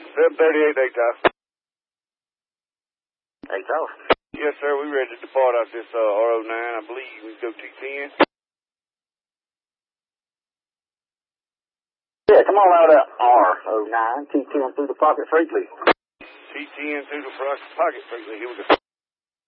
738 ATOF. ATOF? Yes, sir. We ready to depart out this R09. I believe we can go T10. Yeah, come on out of R09, T10 through the pocket freely. T10 through the pocket freely. Here we go.